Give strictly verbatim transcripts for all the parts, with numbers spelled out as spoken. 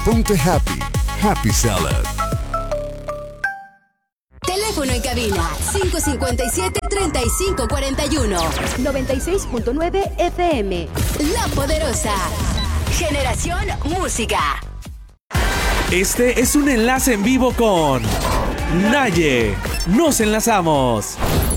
Ponte happy. Happy Salad. Teléfono en cabina cinco cinco siete, tres cinco cuatro uno. noventa y seis punto nueve F M. La Poderosa. Generación Música. Este es un enlace en vivo con Naye. Nos enlazamos.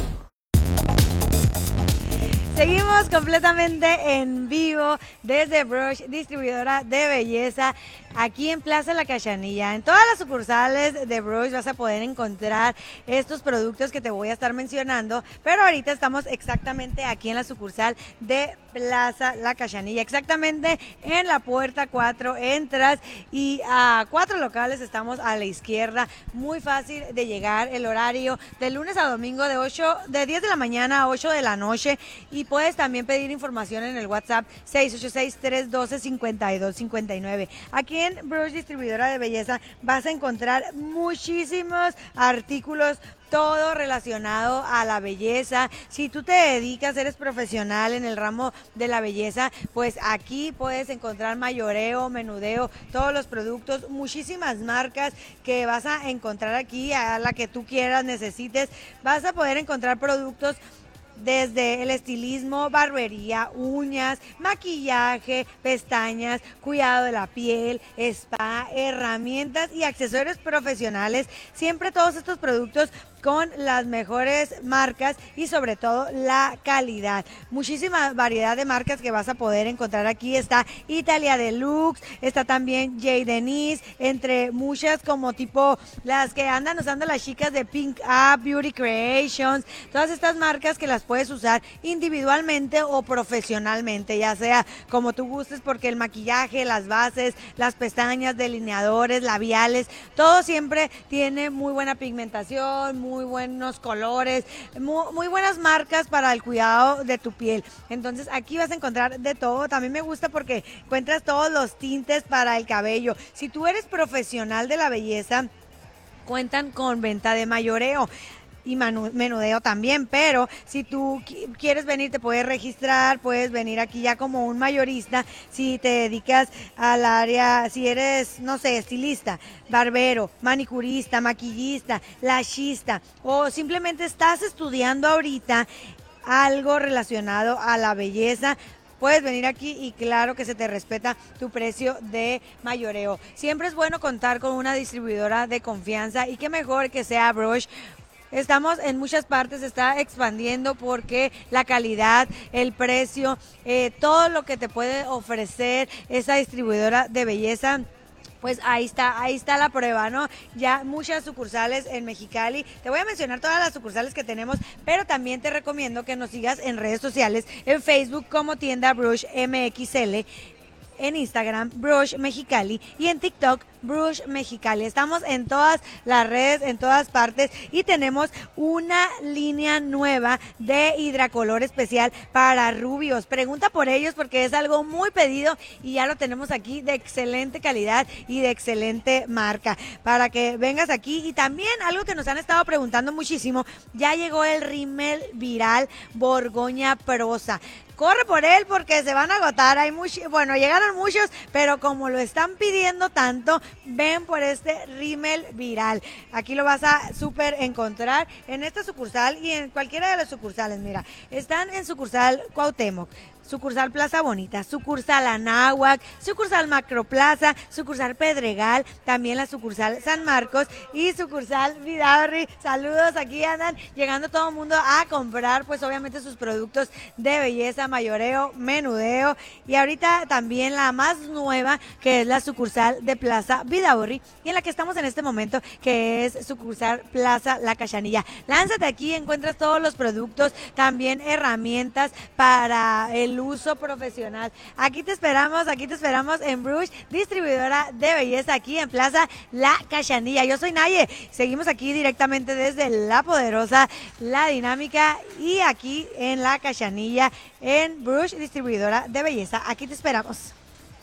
Seguimos completamente en vivo desde Brush, distribuidora de belleza, aquí en Plaza La Cachanilla. En todas las sucursales de Brush vas a poder encontrar estos productos que te voy a estar mencionando, pero ahorita estamos exactamente aquí en la sucursal de Plaza La Cachanilla, exactamente en la puerta cuatro, entras y a cuatro locales estamos a la izquierda, muy fácil de llegar, el horario de lunes a domingo de ocho, de diez de la mañana a ocho de la noche, y puedes también pedir información en el WhatsApp seis ocho seis, tres uno dos, cinco dos cinco nueve. Aquí en Brush Distribuidora de Belleza vas a encontrar muchísimos artículos, todo relacionado a la belleza. Si tú te dedicas, eres profesional en el ramo de la belleza, pues aquí puedes encontrar mayoreo, menudeo, todos los productos, muchísimas marcas que vas a encontrar aquí, a la que tú quieras, necesites. Vas a poder encontrar productos desde el estilismo, barbería, uñas, maquillaje, pestañas, cuidado de la piel, spa, herramientas y accesorios profesionales. Siempre todos estos productos con las mejores marcas y sobre todo la calidad. Muchísima variedad de marcas que vas a poder encontrar aquí. Está Italia Deluxe, está también J. Denise, entre muchas como tipo las que andan usando las chicas de Pink Up, Beauty Creations, todas estas marcas que las puedes usar individualmente o profesionalmente, ya sea como tú gustes, porque el maquillaje, las bases, las pestañas, delineadores, labiales, todo siempre tiene muy buena pigmentación, muy muy buenos colores, muy, muy buenas marcas para el cuidado de tu piel. Entonces aquí vas a encontrar de todo. También me gusta porque encuentras todos los tintes para el cabello. Si tú eres profesional de la belleza, cuentan con venta de mayoreo y menudeo también, pero si tú quieres venir te puedes registrar, puedes venir aquí ya como un mayorista, si te dedicas al área, si eres, no sé, estilista, barbero, manicurista, maquillista, lashista, o simplemente estás estudiando ahorita algo relacionado a la belleza, puedes venir aquí y claro que se te respeta tu precio de mayoreo. Siempre es bueno contar con una distribuidora de confianza y qué mejor que sea Brush. Estamos en muchas partes, se está expandiendo porque la calidad, el precio, eh, todo lo que te puede ofrecer esa distribuidora de belleza, pues ahí está, ahí está la prueba, ¿no? Ya muchas sucursales en Mexicali. Te voy a mencionar todas las sucursales que tenemos, pero también te recomiendo que nos sigas en redes sociales, en Facebook como Tienda Brush M X L, en Instagram Brush Mexicali y en TikTok Brush Mexicali. Estamos en todas las redes, en todas partes, y tenemos una línea nueva de hidracolor especial para rubios. Pregunta por ellos porque es algo muy pedido y ya lo tenemos aquí de excelente calidad y de excelente marca para que vengas aquí. Y también algo que nos han estado preguntando muchísimo, ya llegó el rímel viral Borgoña Prosa. Corre por él porque se van a agotar. Hay muchos, bueno, llegaron muchos, pero como lo están pidiendo tanto, ven por este rímel viral. Aquí lo vas a súper encontrar en esta sucursal y en cualquiera de las sucursales. Mira, están en sucursal Cuauhtémoc, sucursal Plaza Bonita, sucursal Anáhuac, sucursal Macroplaza, sucursal Pedregal, también la sucursal San Marcos y sucursal Vidaurri. Saludos, aquí andan llegando todo el mundo a comprar, pues obviamente sus productos de belleza, mayoreo, menudeo, y ahorita también la más nueva, que es la sucursal de Plaza Vidaurri, y en la que estamos en este momento, que es sucursal Plaza La Cachanilla. Lánzate aquí, encuentras todos los productos, también herramientas para el uso profesional. Aquí te esperamos, aquí te esperamos en Brush, distribuidora de belleza, aquí en Plaza La Cachanilla. Yo soy Naye, seguimos aquí directamente desde La Poderosa, La Dinámica, y aquí en La Cachanilla, en Brush, distribuidora de belleza. Aquí te esperamos.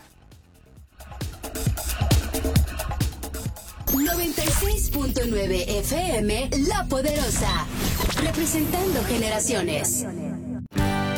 noventa y seis punto nueve F M, La Poderosa, representando generaciones.